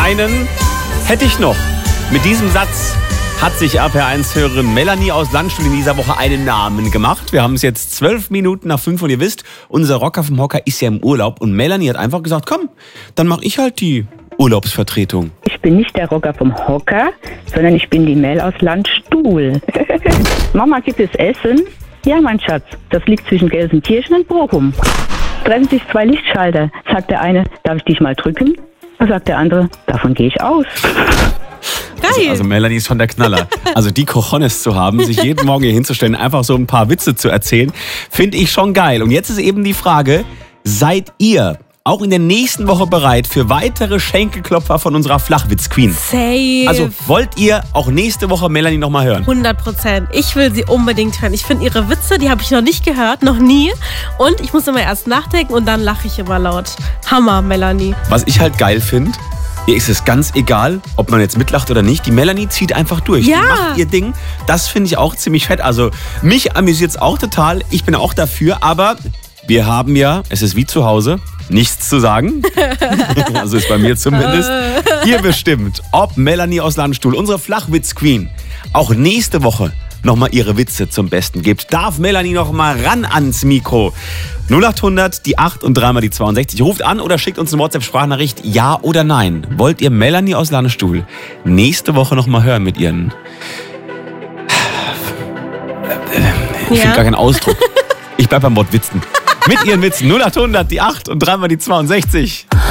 Einen hätte ich noch. Mit diesem Satz hat sich RPR1-Hörerin Melanie aus Landstuhl in dieser Woche einen Namen gemacht. Wir haben es jetzt 12 Minuten nach 5 und ihr wisst, unser Rocker vom Hocker ist ja im Urlaub und Melanie hat einfach gesagt, komm, dann mache ich halt die Urlaubsvertretung. Ich bin nicht der Rocker vom Hocker, sondern ich bin die Mel aus Landstuhl. Mama, gibt es Essen? Ja, mein Schatz, das liegt zwischen Gelsenkirchen und Bochum. Treffen sich 2 Lichtschalter. Sagt der eine, darf ich dich mal drücken? Dann sagt der andere, davon gehe ich aus. Also Melanie ist schon der Knaller. Also die Cojones zu haben, sich jeden Morgen hier hinzustellen, einfach so ein paar Witze zu erzählen, finde ich schon geil. Und jetzt ist eben die Frage, seid ihr auch in der nächsten Woche bereit für weitere Schenkelklopfer von unserer Flachwitz-Queen? Safe. Also wollt ihr auch nächste Woche Melanie nochmal hören? 100%. Ich will sie unbedingt hören. Ich finde ihre Witze, die habe ich noch nicht gehört, noch nie. Und ich muss immer erst nachdenken und dann lache ich immer laut. Hammer, Melanie. Was ich halt geil finde, ihr ist es ganz egal, ob man jetzt mitlacht oder nicht. Die Melanie zieht einfach durch. Ja. Die macht ihr Ding. Das finde ich auch ziemlich fett. Also mich amüsiert es auch total. Ich bin auch dafür. Aber wir haben ja, es ist wie zu Hause, nichts zu sagen. Also ist bei mir zumindest. Ihr bestimmt, ob Melanie aus Landstuhl, unsere Flachwitz-Queen, auch nächste Woche nochmal ihre Witze zum Besten gibt. Darf Melanie nochmal ran ans Mikro? 0800, die 8 und 3 mal die 62. Ruft an oder schickt uns eine WhatsApp-Sprachnachricht. Ja oder nein? Wollt ihr Melanie aus Landstuhl nächste Woche nochmal hören mit ihren... Ich finde gar keinen Ausdruck. Ich bleib beim Wort Witzen. Mit ihren Witzen. 0800, die 8 und 3 mal die 62.